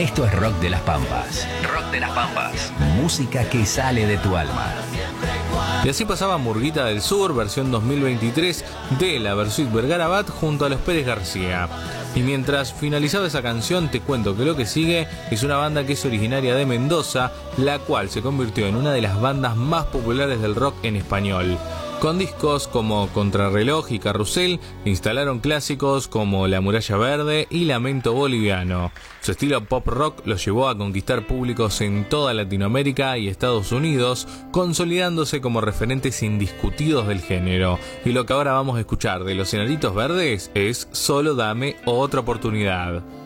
Esto es Rock de las Pampas. Rock de las Pampas. Música que sale de tu alma. Y así pasaba Murguita del Sur, versión 2023 de la Versuit Vergara Bat junto a los Pérez García. Y mientras finalizaba esa canción, te cuento que lo que sigue es una banda que es originaria de Mendoza, la cual se convirtió en una de las bandas más populares del rock en español. Con discos como Contrarreloj y Carrusel, instalaron clásicos como La Muralla Verde y Lamento Boliviano. Su estilo pop rock los llevó a conquistar públicos en toda Latinoamérica y Estados Unidos, consolidándose como referentes indiscutidos del género. Y lo que ahora vamos a escuchar de Los Enanitos Verdes es Solo Dame Otra Oportunidad.